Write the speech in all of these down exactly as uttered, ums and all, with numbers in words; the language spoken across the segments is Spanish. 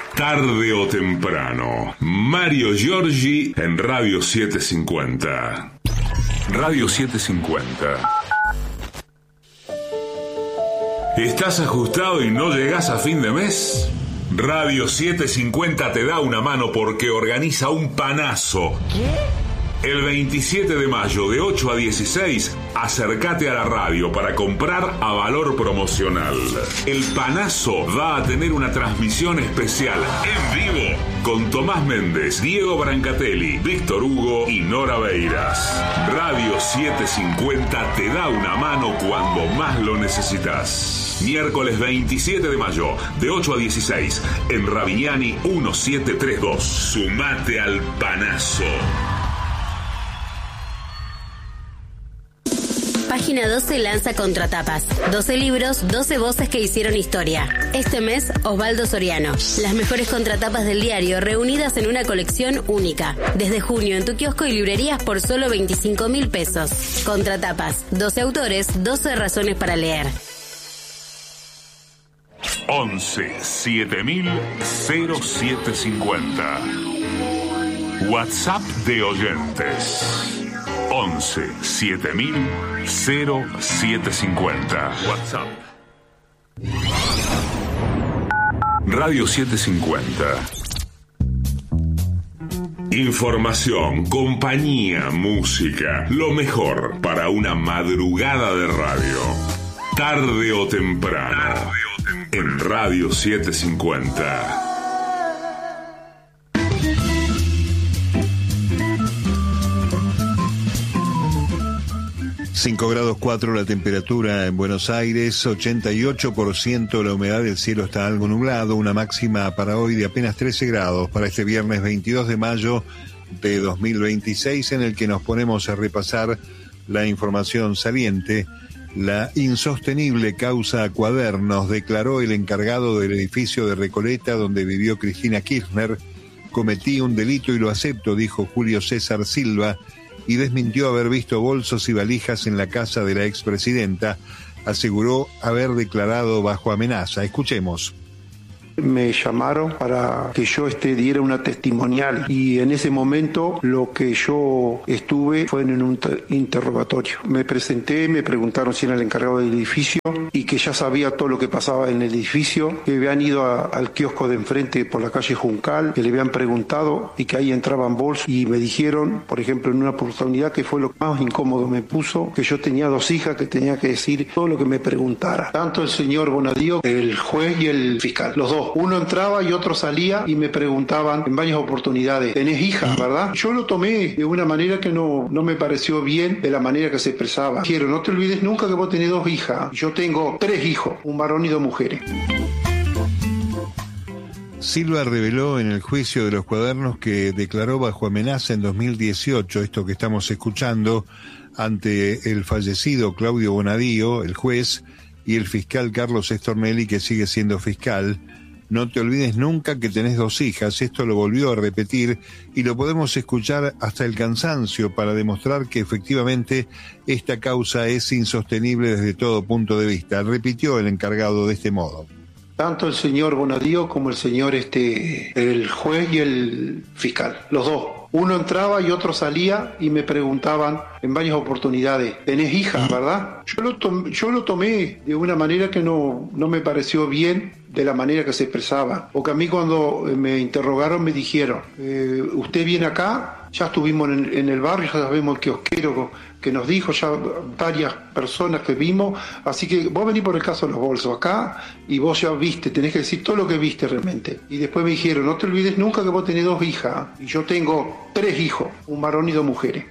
Tarde o temprano, Mario Giorgi en Radio setecientos cincuenta. Radio setecientos cincuenta. ¿Estás ajustado y no llegás a fin de mes? Radio setecientos cincuenta te da una mano porque organiza un panazo. ¿Qué? El veintisiete de mayo de ocho a dieciséis, acércate a la radio para comprar a valor promocional. El panazo va a tener una transmisión especial en vivo con Tomás Méndez, Diego Brancatelli, Víctor Hugo y Nora Beiras. Radio setecientos cincuenta te da una mano cuando más lo necesitas. Miércoles veintisiete de mayo, de ocho a dieciséis, en Ravignani diecisiete treinta y dos. Sumate al panazo. Página doce lanza Contratapas. doce libros, doce voces que hicieron historia. Este mes, Osvaldo Soriano. Las mejores contratapas del diario reunidas en una colección única. Desde junio en tu kiosco y librerías por solo veinticinco mil pesos. Contratapas. doce autores, doce razones para leer. once siete mil cero siete cincuenta. WhatsApp de oyentes. once siete mil cero siete cincuenta. WhatsApp. Radio setecientos cincuenta. Información, compañía, música, lo mejor para una madrugada de radio. Tarde o temprano. Tarde o temprano. En Radio setecientos cincuenta. cinco grados cuatro la temperatura en Buenos Aires, ochenta y ocho por ciento la humedad, el cielo está algo nublado, una máxima para hoy de apenas trece grados, para este viernes veintidós de mayo de dos mil veintiséis, en el que nos ponemos a repasar la información saliente. La insostenible causa Cuadernos, declaró el encargado del edificio de Recoleta donde vivió Cristina Kirchner. Cometí un delito y lo acepto, dijo Julio César Silva, y desmintió haber visto bolsos y valijas en la casa de la expresidenta. Aseguró haber declarado bajo amenaza. Escuchemos. Me llamaron para que yo este, diera una testimonial y en ese momento lo que yo estuve fue en un interrogatorio. Me presenté, me preguntaron si era el encargado del edificio y que ya sabía todo lo que pasaba en el edificio, que habían ido a, al kiosco de enfrente por la calle Juncal, que le habían preguntado y que ahí entraban bolsos y me dijeron, por ejemplo, en una oportunidad que fue lo que más incómodo me puso, que yo tenía dos hijas que tenía que decir todo lo que me preguntara. Tanto el señor Bonadío, el juez y el fiscal, los dos. Uno entraba y otro salía y me preguntaban en varias oportunidades, ¿tenés hija, verdad? Yo lo tomé de una manera que no, no me pareció bien de la manera que se expresaba. Quiero, no te olvides nunca que vos tenés dos hijas. Yo tengo tres hijos, un varón y dos mujeres. Silva reveló en el juicio de los Cuadernos que declaró bajo amenaza en dos mil dieciocho, esto que estamos escuchando, ante el fallecido Claudio Bonadío, el juez, y el fiscal Carlos Estornelli, que sigue siendo fiscal. No te olvides nunca que tenés dos hijas. Esto lo volvió a repetir y lo podemos escuchar hasta el cansancio para demostrar que efectivamente esta causa es insostenible desde todo punto de vista. Repitió el encargado de este modo. Tanto el señor Bonadío como el señor este, el juez y el fiscal, los dos. Uno entraba y otro salía y me preguntaban en varias oportunidades, ¿tenés hija, verdad? Yo lo, tom- yo lo tomé de una manera que no, no me pareció bien de la manera que se expresaba. Porque a mí cuando me interrogaron me dijeron, eh, ¿usted viene acá? Ya estuvimos en, en el barrio, ya sabemos el kiosquero que nos dijo, ya varias personas que vimos, así que vos venís por el caso de los bolsos acá y vos ya viste, tenés que decir todo lo que viste realmente. Y después me dijeron, no te olvides nunca que vos tenés dos hijas, y yo tengo tres hijos, un varón y dos mujeres.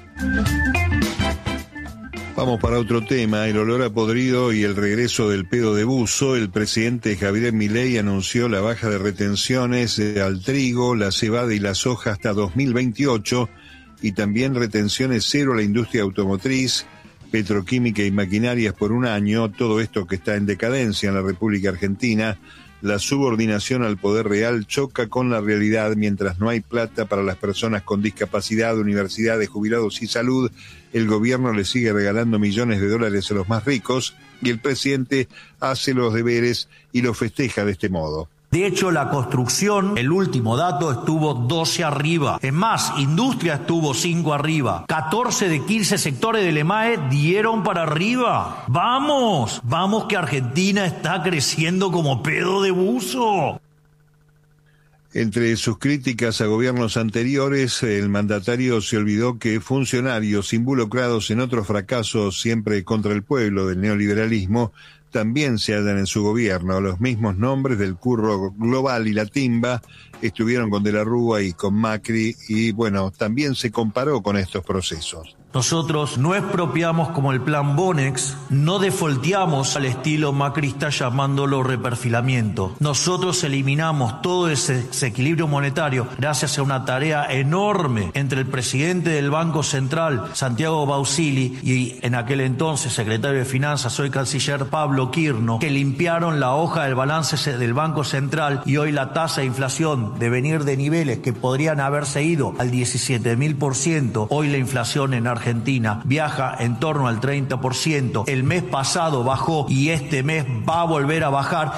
Vamos para otro tema, el olor a podrido y el regreso del pedo de buzo. El presidente Javier Milei anunció la baja de retenciones al trigo, la cebada y la soja hasta dos mil veintiocho y también retenciones cero a la industria automotriz, petroquímica y maquinarias por un año. Todo esto que está en decadencia en la República Argentina. La subordinación al poder real choca con la realidad. Mientras no hay plata para las personas con discapacidad, universidades, jubilados y salud, el gobierno le sigue regalando millones de dólares a los más ricos y el presidente hace los deberes y lo festeja de este modo. De hecho, la construcción, el último dato, estuvo doce arriba. Es más, industria estuvo cinco arriba. catorce de quince sectores del E M A E dieron para arriba. ¡Vamos! ¡Vamos que Argentina está creciendo como pedo de buzo! Entre sus críticas a gobiernos anteriores, el mandatario se olvidó que funcionarios involucrados en otros fracasos siempre contra el pueblo del neoliberalismo también se hallan en su gobierno. Los mismos nombres del Curro Global y la Timba estuvieron con De la Rúa y con Macri y, bueno, también se comparó con estos procesos. Nosotros no expropiamos como el plan Bonex, no defolteamos al estilo macrista llamándolo reperfilamiento. Nosotros eliminamos todo ese desequilibrio monetario gracias a una tarea enorme entre el presidente del Banco Central, Santiago Bausili, y en aquel entonces secretario de Finanzas, hoy canciller Pablo Quirno, que limpiaron la hoja del balance del Banco Central y hoy la tasa de inflación de venir de niveles que podrían haberse ido al diecisiete mil por ciento, hoy la inflación en Argentina Argentina viaja en torno al treinta por ciento. El mes pasado bajó y este mes va a volver a bajar.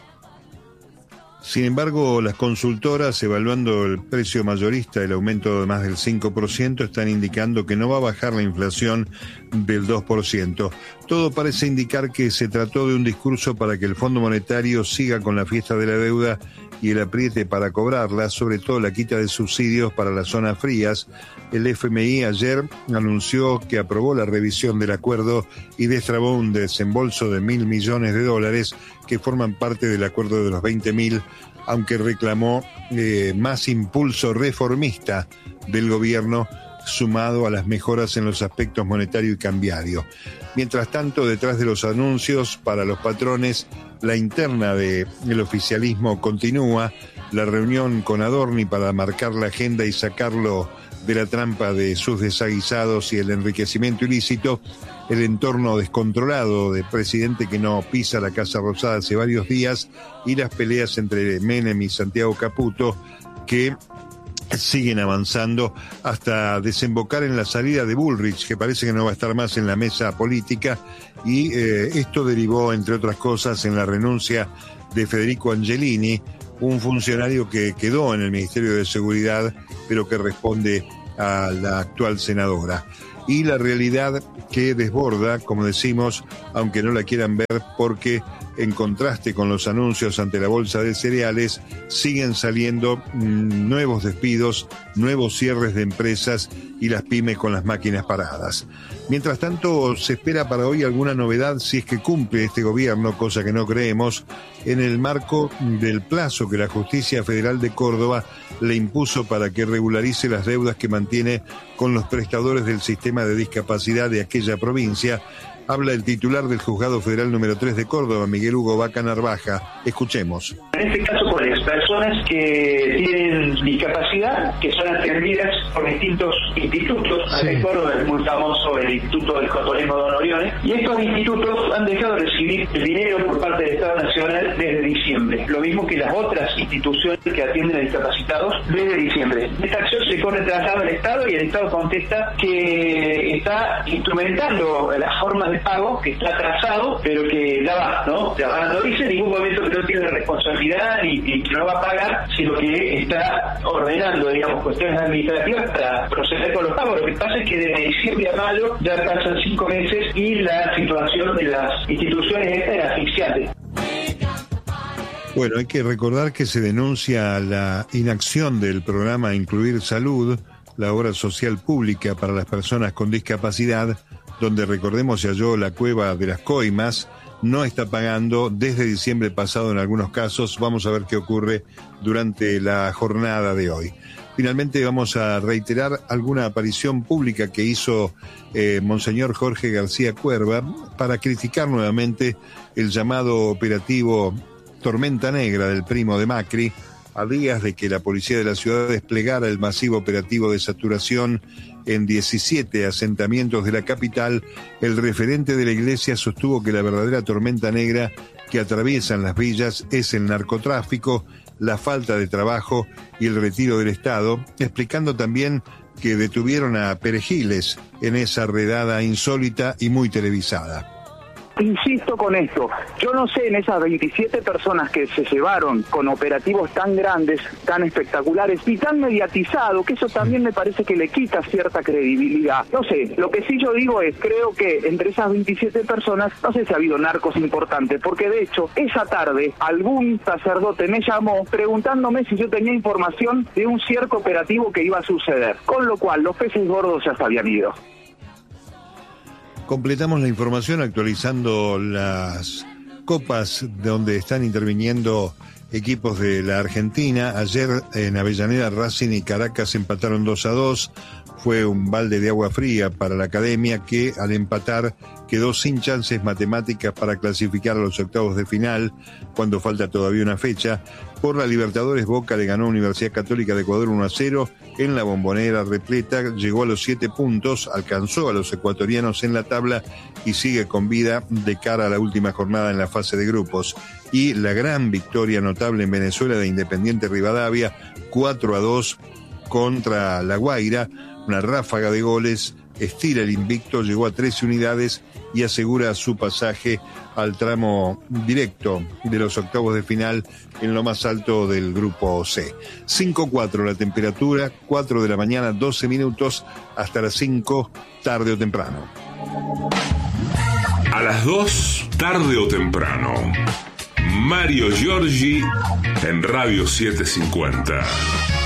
Sin embargo, las consultoras, evaluando el precio mayorista, el aumento de más del cinco por ciento, están indicando que no va a bajar la inflación del dos por ciento. Todo parece indicar que se trató de un discurso para que el Fondo Monetario siga con la fiesta de la deuda y el apriete para cobrarla, sobre todo la quita de subsidios para las zonas frías. El F M I ayer anunció que aprobó la revisión del acuerdo y destrabó un desembolso de mil millones de dólares que forman parte del acuerdo de los veinte mil, aunque reclamó eh, más impulso reformista del gobierno sumado a las mejoras en los aspectos monetario y cambiario. Mientras tanto, detrás de los anuncios para los patrones, la interna del oficialismo continúa. La reunión con Adorni para marcar la agenda y sacarlo de la trampa de sus desaguisados y el enriquecimiento ilícito, el entorno descontrolado del presidente que no pisa la Casa Rosada hace varios días y las peleas entre Menem y Santiago Caputo que siguen avanzando hasta desembocar en la salida de Bullrich, que parece que no va a estar más en la mesa política, y eh, esto derivó, entre otras cosas, en la renuncia de Federico Angelini, un funcionario que quedó en el Ministerio de Seguridad, pero que responde a la actual senadora. Y la realidad que desborda, como decimos, aunque no la quieran ver, porque en contraste con los anuncios ante la bolsa de cereales, siguen saliendo mmm, nuevos despidos, nuevos cierres de empresas y las pymes con las máquinas paradas. Mientras tanto, se espera para hoy alguna novedad si es que cumple este gobierno, cosa que no creemos, en el marco del plazo que la Justicia Federal de Córdoba le impuso para que regularice las deudas que mantiene con los prestadores del sistema de discapacidad de aquella provincia. Habla el titular del Juzgado Federal número tres de Córdoba, Miguel Hugo Vaca Narvaja. Escuchemos. En este caso, ¿cuáles? Personas que tienen discapacidad, que son atendidas por distintos institutos. Sí. En Córdoba es muy famoso el Instituto del Cotolengo Don Oriones, y estos institutos han dejado de recibir el dinero por parte del Estado Nacional desde diciembre. Lo mismo que las otras instituciones que atienden a discapacitados desde diciembre. Esta acción se corre traslado al Estado y el Estado contesta que está instrumentando las formas de pago, que está atrasado, pero que la va, ¿no? La va, no dice en ningún momento que no tiene responsabilidad y, y que no va a pagar, sino que está ordenando, digamos, cuestiones administrativas para proceder con los pagos. Lo que pasa es que desde diciembre a mayo ya pasan cinco meses y la situación de las instituciones esta es asfixiante. Bueno, hay que recordar que se denuncia la inacción del programa Incluir Salud, la obra social pública para las personas con discapacidad, donde, recordemos, se halló la cueva de las coimas, no está pagando desde diciembre pasado en algunos casos. Vamos a ver qué ocurre durante la jornada de hoy. Finalmente vamos a reiterar alguna aparición pública que hizo eh, Monseñor Jorge García Cuerva para criticar nuevamente el llamado operativo Tormenta Negra del primo de Macri, a días de que la policía de la ciudad desplegara el masivo operativo de saturación en diecisiete asentamientos de la capital. El referente de la iglesia sostuvo que la verdadera tormenta negra que atraviesan las villas es el narcotráfico, la falta de trabajo y el retiro del Estado, explicando también que detuvieron a perejiles en esa redada insólita y muy televisada. Insisto con esto, yo no sé en esas veintisiete personas que se llevaron con operativos tan grandes, tan espectaculares y tan mediatizados, que eso también me parece que le quita cierta credibilidad. No sé, lo que sí yo digo es, creo que entre esas veintisiete personas, no sé si ha habido narcos importantes, porque de hecho, esa tarde, algún sacerdote me llamó preguntándome si yo tenía información de un cierto operativo que iba a suceder, con lo cual los peces gordos ya se habían ido. Completamos la información actualizando las copas donde están interviniendo equipos de la Argentina. Ayer en Avellaneda, Racing y Caracas empataron dos a dos. Fue un balde de agua fría para la academia, que al empatar quedó sin chances matemáticas para clasificar a los octavos de final, cuando falta todavía una fecha. Por la Libertadores, Boca le ganó a Universidad Católica de Ecuador uno a cero en la Bombonera repleta, llegó a los siete puntos, alcanzó a los ecuatorianos en la tabla y sigue con vida de cara a la última jornada en la fase de grupos. Y la gran victoria notable en Venezuela de Independiente Rivadavia, cuatro a dos contra La Guaira, una ráfaga de goles, estira el invicto, llegó a trece unidades y asegura su pasaje al tramo directo de los octavos de final en lo más alto del grupo C. cinco cuatro la temperatura, cuatro de la mañana, doce minutos, hasta las cinco, tarde o temprano. A las dos, tarde o temprano. Mario Giorgi en Radio setecientos cincuenta.